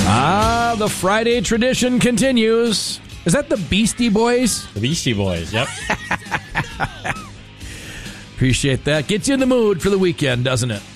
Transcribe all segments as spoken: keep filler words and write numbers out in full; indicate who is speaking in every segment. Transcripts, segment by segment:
Speaker 1: Ah, the Friday tradition continues. Is that the Beastie Boys?
Speaker 2: The Beastie Boys, yep.
Speaker 1: Appreciate that. Gets you in the mood for the weekend, doesn't it?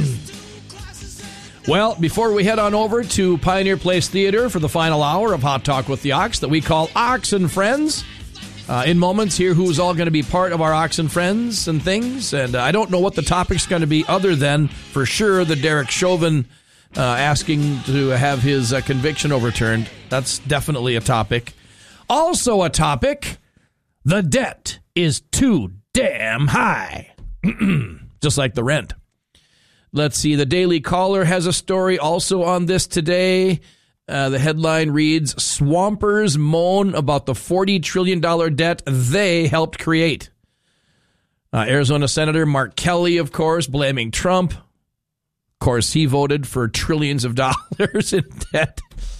Speaker 1: Well, before we head on over to Pioneer Place Theater for the final hour of Hot Talk with the Ox that we call Ox and Friends, uh, in moments here who's all going to be part of our Ox and Friends and things. And uh, I don't know what the topic's going to be other than, for sure, the Derek Chauvin uh, asking to have his uh, conviction overturned. That's definitely a topic. Also a topic, the debt is too damn high. Just like the rent. Let's see, the Daily Caller has a story also on this today. Uh, the headline reads, Swampers moan about the forty trillion dollars debt they helped create. Uh, Arizona Senator Mark Kelly, of course, blaming Trump. Of course, he voted for trillions of dollars in debt.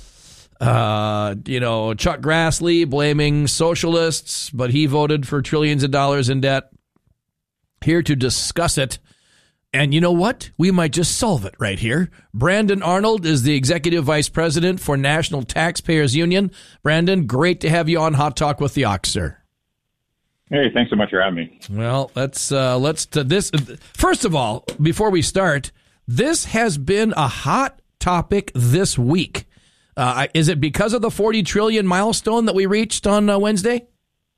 Speaker 1: Uh, you know, Chuck Grassley blaming socialists, but he voted for trillions of dollars in debt. Here to discuss it. And you know what? We might just solve it right here. Brandon Arnold is the Executive Vice President for National Taxpayers Union. Brandon, great to have you on Hot Talk with the Ox, sir.
Speaker 3: Hey, thanks so much for having me.
Speaker 1: Well, let's uh, let's to this. First of all, before we start, this has been a hot topic this week. Uh, is it because of the forty trillion milestone that we reached on uh, Wednesday?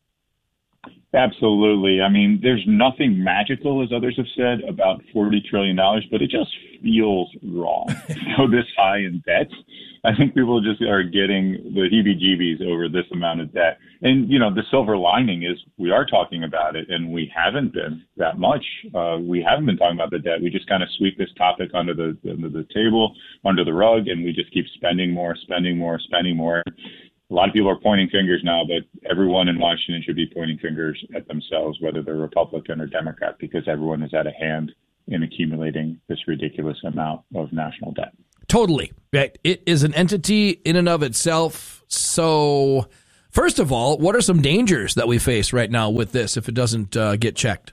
Speaker 3: Absolutely. I mean, there's nothing magical, as others have said, about forty trillion dollars, but it just feels wrong. So this high in debt, I think people just are getting the heebie-jeebies over this amount of debt. And, you know, the silver lining is we are talking about it, and we haven't been that much. Uh, we haven't been talking about the debt. We just kind of sweep this topic under the under the table, under the rug, and we just keep spending more, spending more, spending more. A lot of people are pointing fingers now, but everyone in Washington should be pointing fingers at themselves, whether they're Republican or Democrat, because everyone is at a hand in accumulating this ridiculous amount of national debt.
Speaker 1: Totally. Right. It is an entity in and of itself. So, first of all, what are some dangers that we face right now with this if it doesn't uh, get checked?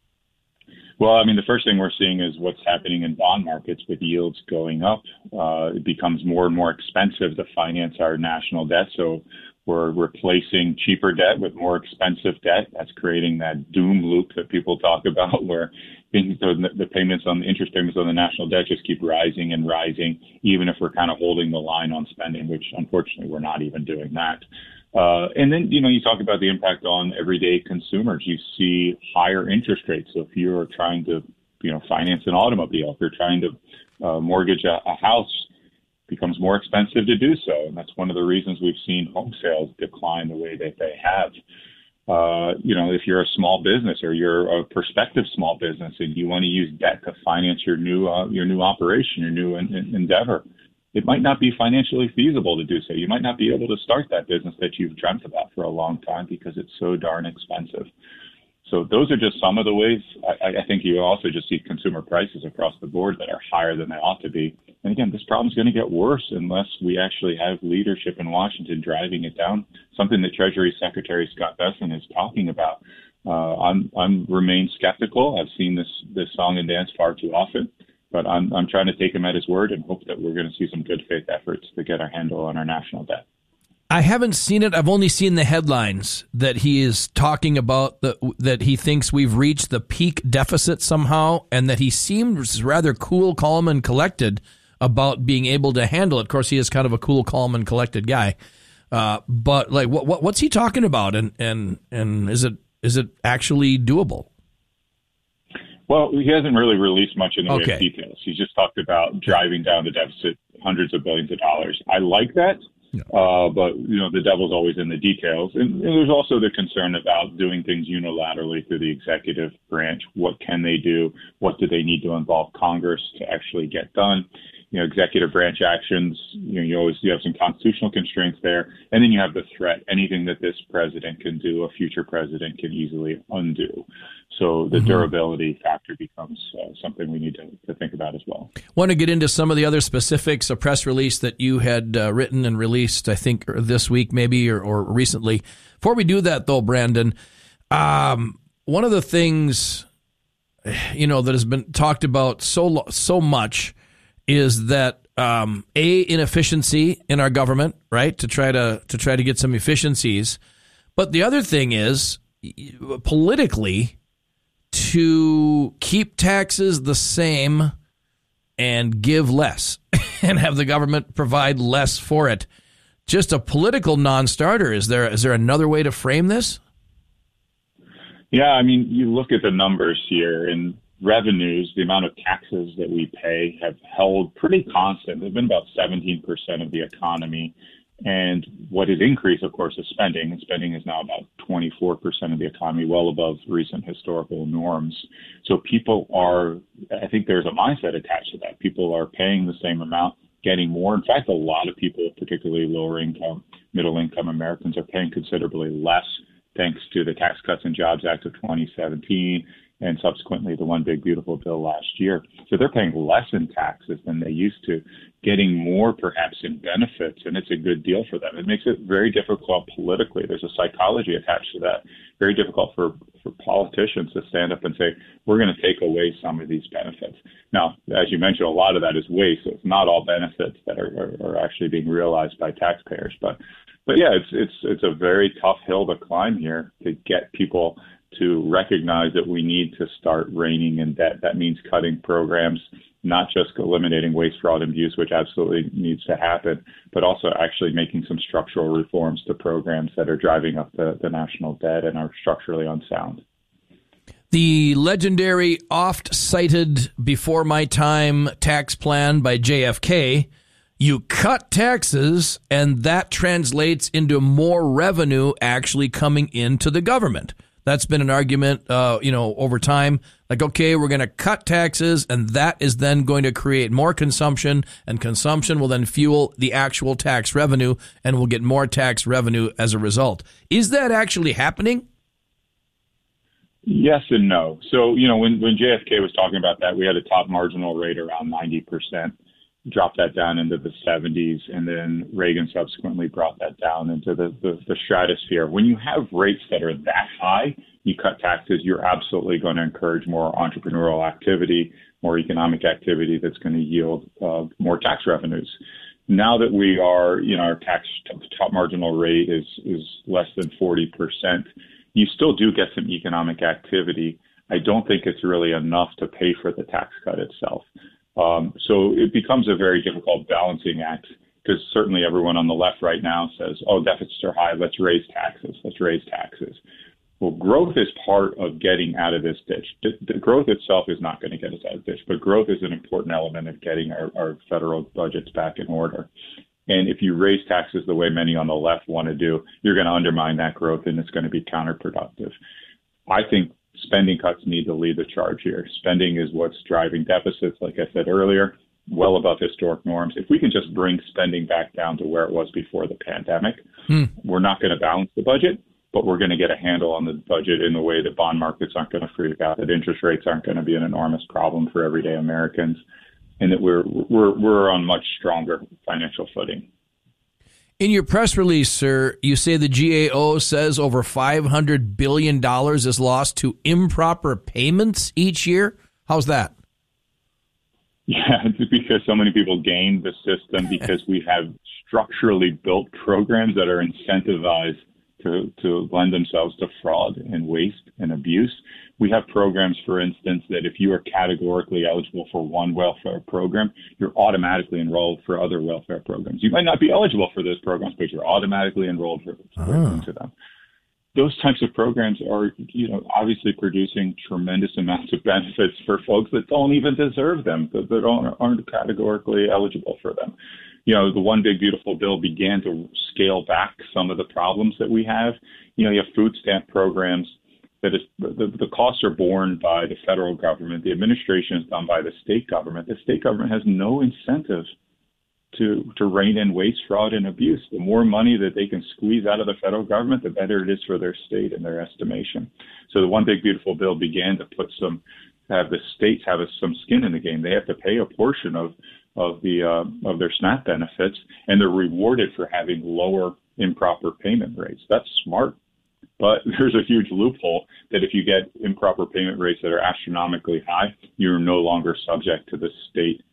Speaker 3: Well, I mean, the first thing we're seeing is what's happening in bond markets with yields going up. Uh, it becomes more and more expensive to finance our national debt. So we're replacing cheaper debt with more expensive debt. That's creating that doom loop that people talk about where the payments on the interest payments on the national debt just keep rising and rising, even if we're kind of holding the line on spending, which unfortunately we're not even doing that. Uh, and then, you know, you talk about the impact on everyday consumers. You see higher interest rates. So if you're trying to, you know, finance an automobile, if you're trying to uh, mortgage a, a house, it becomes more expensive to do so. And that's one of the reasons we've seen home sales decline the way that they have. Uh, you know, if you're a small business or you're a prospective small business and you want to use debt to finance your new uh, your new operation, your new in, in endeavor, it might not be financially feasible to do so. You might not be able to start that business that you've dreamt about for a long time because it's so darn expensive. So those are just some of the ways. I, I think you also just see consumer prices across the board that are higher than they ought to be. And again, this problem is going to get worse unless we actually have leadership in Washington driving it down, something that Treasury Secretary Scott Bessent is talking about. Uh, I'm, I'm remain skeptical. I've seen this, this song and dance far too often. But I'm I'm trying to take him at his word and hope that we're going to see some good faith efforts to get our handle on our national debt.
Speaker 1: I haven't seen it. I've only seen the headlines that he is talking about the, that he thinks we've reached the peak deficit somehow, and that he seems rather cool, calm, and collected about being able to handle it. Of course, he is kind of a cool, calm, and collected guy. Uh, but like, what, what what's he talking about, and and and is it is it actually doable?
Speaker 3: Well, he hasn't really released much in the way
Speaker 1: okay.
Speaker 3: of details. He's just talked about driving down the deficit hundreds of billions of dollars. I like that, yeah. uh, but, you know, the devil's always in the details. And, and there's also the concern about doing things unilaterally through the executive branch. What can they do? What do they need to involve Congress to actually get done? You know, executive branch actions, you know, you always you have some constitutional constraints there. And then you have the threat. Anything that this president can do, a future president can easily undo. So the mm-hmm. durability factor becomes uh, something we need to, to think about as well.
Speaker 1: Want to get into some of the other specifics, a press release that you had uh, written and released, I think, this week maybe or, or recently. Before we do that, though, Brandon, um, one of the things, you know, that has been talked about so so much is that um, a inefficiency in our government, right? To try to to try to get some efficiencies, but the other thing is politically to keep taxes the same and give less and have the government provide less for it. Just a political non-starter. Is there is there another way to frame this?
Speaker 3: Yeah, I mean, you look at the numbers here, and revenues, the amount of taxes that we pay, have held pretty constant. They've been about seventeen percent of the economy. And what has increased, of course, is spending. And spending is now about twenty-four percent of the economy, well above recent historical norms. So people are, I think there's a mindset attached to that. People are paying the same amount, getting more. In fact, a lot of people, particularly lower income, middle income Americans, are paying considerably less thanks to the Tax Cuts and Jobs Act of twenty seventeen and subsequently the One Big Beautiful Bill last year. So they're paying less in taxes than they used to, getting more perhaps in benefits, and it's a good deal for them. It makes it very difficult politically. There's a psychology attached to that. Very difficult for, for politicians to stand up and say, we're going to take away some of these benefits. Now, as you mentioned, a lot of that is waste, so it's not all benefits that are, are, are actually being realized by taxpayers. But But yeah, it's it's it's a very tough hill to climb here to get people to recognize that we need to start reining in debt. That means cutting programs, not just eliminating waste, fraud, and abuse, which absolutely needs to happen, but also actually making some structural reforms to programs that are driving up the, the national debt and are structurally unsound.
Speaker 1: The legendary, oft-cited before my time tax plan by J F K, you cut taxes and that translates into more revenue actually coming into the government. That's been an argument, uh, you know, over time. Like, okay, we're going to cut taxes, and that is then going to create more consumption, and consumption will then fuel the actual tax revenue, and we'll get more tax revenue as a result. Is that actually happening?
Speaker 3: Yes and no. So, you know, when, when J F K was talking about that, we had a top marginal rate around ninety percent. Dropped that down into the seventies, and then Reagan subsequently brought that down into the, the, the stratosphere. When you have rates that are that high, you cut taxes, you're absolutely going to encourage more entrepreneurial activity, more economic activity that's going to yield uh, more tax revenues. Now that we are, you know, our tax top marginal rate is, is less than forty percent, you still do get some economic activity. I don't think it's really enough to pay for the tax cut itself. Um, so it becomes a very difficult balancing act, because certainly everyone on the left right now says, oh, deficits are high, let's raise taxes, let's raise taxes. Well, growth is part of getting out of this ditch. The, the growth itself is not going to get us out of the ditch, but growth is an important element of getting our, our federal budgets back in order. And if you raise taxes the way many on the left want to do, you're going to undermine that growth, and it's going to be counterproductive. I think spending cuts need to lead the charge here. Spending is what's driving deficits, like I said earlier, well above historic norms. If we can just bring spending back down to where it was before the pandemic, hmm. we're not going to balance the budget, but we're going to get a handle on the budget in the way that bond markets aren't going to freak out, that interest rates aren't going to be an enormous problem for everyday Americans, and that we're we're we're on much stronger financial footing.
Speaker 1: In your press release, sir, you say the G A O says over five hundred billion dollars is lost to improper payments each year. How's that?
Speaker 3: Yeah, it's because so many people game the system because we have structurally built programs that are incentivized to, to lend themselves to fraud and waste and abuse. We have programs, for instance, that if you are categorically eligible for one welfare program, you're automatically enrolled for other welfare programs. You might not be eligible for those programs, but you're automatically enrolled for, for oh. into them. Those types of programs are, you know, obviously producing tremendous amounts of benefits for folks that don't even deserve them, that, that aren't, aren't categorically eligible for them. You know, the One Big Beautiful Bill began to scale back some of the problems that we have. You know, you have food stamp programs that is, the, the costs are borne by the federal government. The administration is done by the state government. The state government has no incentive to to rein in waste, fraud, and abuse. The more money that they can squeeze out of the federal government, the better it is for their state in their estimation. So the One Big Beautiful Bill began to put some, have the states have a, some skin in the game. They have to pay a portion of of the uh, of their SNAP benefits, and they're rewarded for having lower improper payment rates. That's smart. But there's a huge loophole that if you get improper payment rates that are astronomically high, you're no longer subject to the state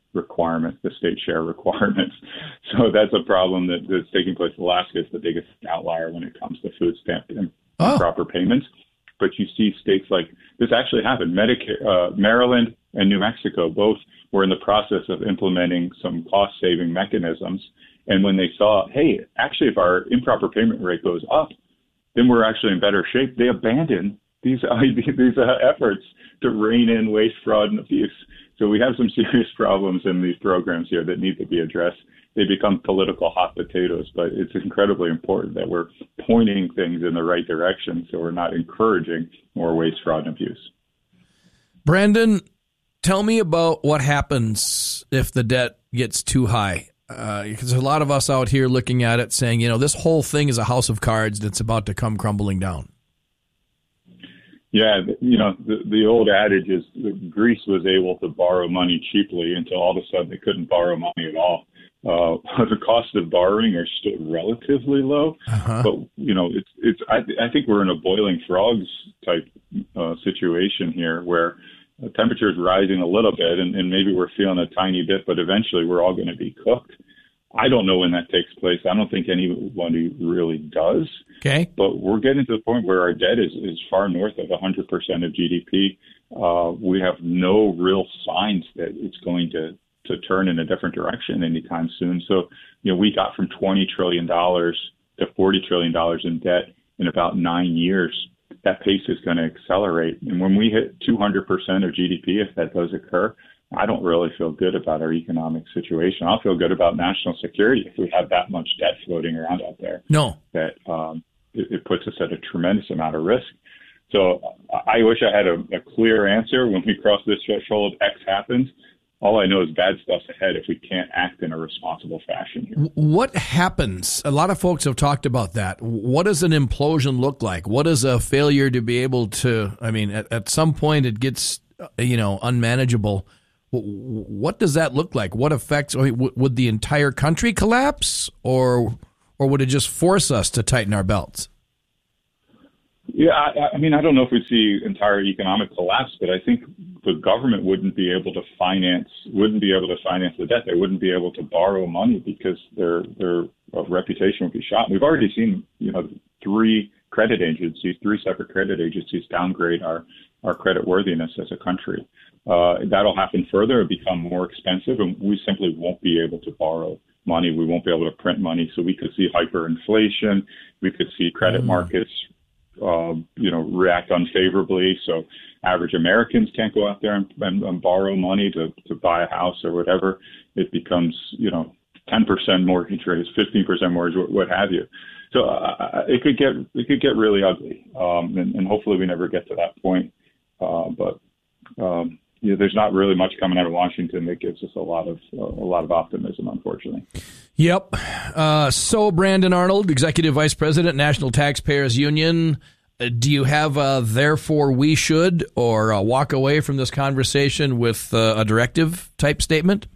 Speaker 3: requirements, the state share requirements. So that's a problem that, that's taking place. Alaska is the biggest outlier when it comes to food stamp improper oh. payments. But you see states like this actually happened. Medicare, uh, Maryland and New Mexico both were in the process of implementing some cost-saving mechanisms. And when they saw, hey, actually, if our improper payment rate goes up, then we're actually in better shape. They abandoned these uh, these uh, efforts to rein in waste, fraud, and abuse. So we have some serious problems in these programs here that need to be addressed. They become political hot potatoes, but it's incredibly important that we're pointing things in the right direction so we're not encouraging more waste, fraud, and abuse.
Speaker 1: Brandon, tell me about what happens if the debt gets too high. Uh, because there's a lot of us out here looking at it saying, you know, this whole thing is a house of cards that's about to come crumbling down.
Speaker 3: Yeah, you know, the, the old adage is that Greece was able to borrow money cheaply until all of a sudden they couldn't borrow money at all. Uh, the cost of borrowing are still relatively low, uh-huh. but you know, it's it's. I, I think we're in a boiling frogs type uh, situation here, where the temperature is rising a little bit, and, and maybe we're feeling a tiny bit, but eventually we're all going to be cooked. I don't know when that takes place. I don't think anybody really does.
Speaker 1: Okay.
Speaker 3: But we're getting to the point where our debt is, is far north of one hundred percent of G D P. Uh, we have no real signs that it's going to, to turn in a different direction anytime soon. So, you know, we got from twenty trillion dollars to forty trillion dollars in debt in about nine years. That pace is going to accelerate. And when we hit two hundred percent of G D P, if that does occur, I don't really feel good about our economic situation. I'll feel good about national security if we have that much debt floating around out there.
Speaker 1: No.
Speaker 3: That um, it, it puts us at a tremendous amount of risk. So I wish I had a, a clear answer. When we cross this threshold, X happens. All I know is bad stuff's ahead if we can't act in a responsible fashion here.
Speaker 1: What happens? A lot of folks have talked about that. What does an implosion look like? What is a failure to be able to, I mean, at, at some point it gets, you know, unmanageable. What does that look like? What affects, I mean, would the entire country collapse, or or would it just force us to tighten our belts?
Speaker 3: Yeah, I, I mean, I don't know if we'd see entire economic collapse, but I think the government wouldn't be able to finance, wouldn't be able to finance the debt. They wouldn't be able to borrow money because their their uh, reputation would be shot. We've already seen, you know, three credit agencies, three separate credit agencies downgrade our, our credit worthiness as a country. Uh, that'll happen further, it'll become more expensive, and we simply won't be able to borrow money. We won't be able to print money. So we could see hyperinflation. We could see credit mm. markets Uh, you know, react unfavorably. So average Americans can't go out there and, and, and borrow money to, to buy a house or whatever. It becomes, you know, ten percent mortgage rates, fifteen percent mortgage, what, what have you. So uh, it could get it could get really ugly, um, and, and hopefully we never get to that point. Uh, but um, you know, there's not really much coming out of Washington that gives us a lot of uh, a lot of optimism, unfortunately.
Speaker 1: Yep. Uh, so, Brandon Arnold, Executive Vice President, National Taxpayers Union, uh, do you have a therefore we should or a walk away from this conversation with uh, a directive type statement?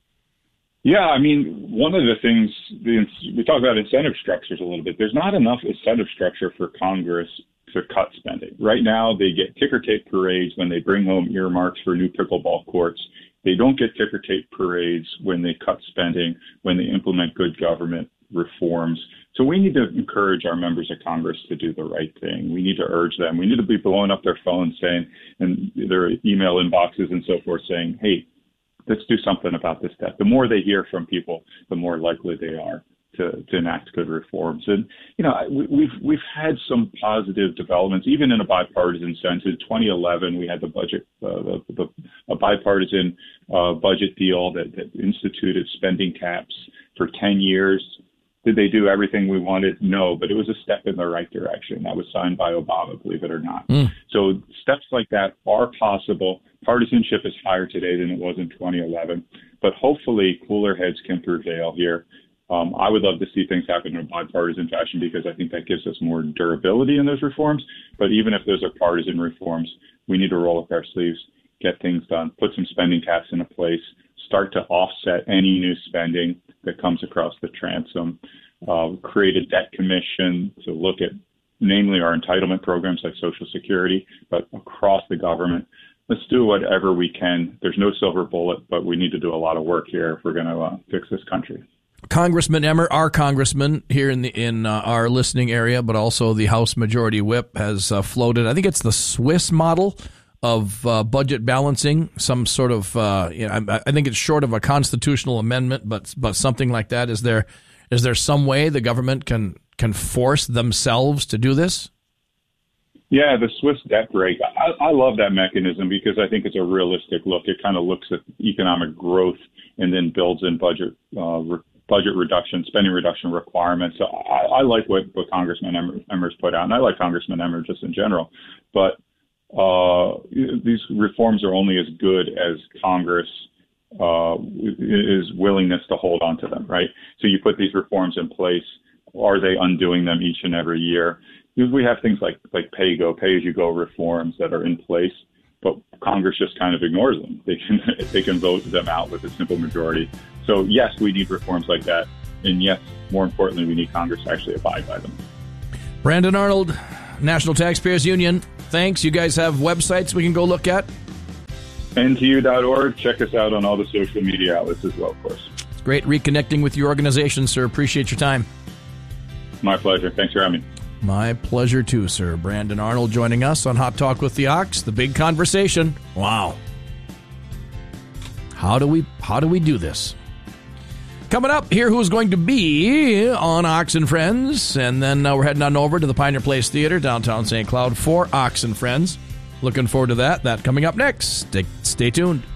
Speaker 3: Yeah, I mean, one of the things, the, we talk about incentive structures a little bit. There's not enough incentive structure for Congress to cut spending. Right now, they get ticker tape parades when they bring home earmarks for new pickleball courts. They don't get ticker tape parades when they cut spending, when they implement good government reforms. So we need to encourage our members of Congress to do the right thing. We need to urge them. We need to be blowing up their phones saying, and their email inboxes and so forth saying, hey, let's do something about this debt. The more they hear from people, the more likely they are to, to enact good reforms. And, you know, we've we've had some positive developments, even in a bipartisan sense. In twenty eleven, we had the budget, uh, the, the, a bipartisan uh, budget deal that, that instituted spending caps for ten years. Did they do everything we wanted? No, but it was a step in the right direction. That was signed by Obama, believe it or not. Mm. So steps like that are possible. Partisanship is higher today than it was in twenty eleven, but hopefully cooler heads can prevail here. Um, I would love to see things happen in a bipartisan fashion because I think that gives us more durability in those reforms. But even if those are partisan reforms, we need to roll up our sleeves, get things done, put some spending caps into place, start to offset any new spending that comes across the transom, uh, create a debt commission to look at namely our entitlement programs like Social Security, but across the government, let's do whatever we can. There's no silver bullet, but we need to do a lot of work here if we're going to uh, fix this country.
Speaker 1: Congressman Emmer, our congressman here in the in uh, our listening area, but also the House Majority Whip, has uh, floated, I think it's the Swiss model of uh, budget balancing, some sort of, uh, you know, I, I think it's short of a constitutional amendment, but but something like that. Is there is there some way the government can can force themselves to do this?
Speaker 3: Yeah, the Swiss debt break. I, I love that mechanism because I think it's a realistic look. It kind of looks at economic growth and then builds in budget uh, re- budget reduction, spending reduction requirements. So I, I like what, what Congressman Emmer, Emmer's put out, and I like Congressman Emmer just in general. But uh, these reforms are only as good as Congress uh, is willingness to hold on to them, right? So you put these reforms in place. Are they undoing them each and every year? We have things like like pay-go, pay-as-you-go reforms that are in place, but Congress just kind of ignores them. They can they can vote them out with a simple majority. So yes, we need reforms like that, and yes, more importantly, we need Congress to actually abide by them.
Speaker 1: Brandon Arnold, National Taxpayers Union. Thanks. You guys have websites we can go look at?
Speaker 3: N T U dot org. Check us out on all the social media outlets as well, of course.
Speaker 1: It's great reconnecting with your organization, sir. Appreciate your time.
Speaker 3: My pleasure. Thanks for having me.
Speaker 1: My pleasure too, sir. Brandon Arnold joining us on Hot Talk with the Ox. The big conversation. Wow. How do we how do we do this? Coming up, here who's going to be on Ox and Friends. And then uh, we're heading on over to the Pioneer Place Theater, downtown Saint Cloud, for Ox and Friends. Looking forward to that. That coming up next. Stay, stay tuned.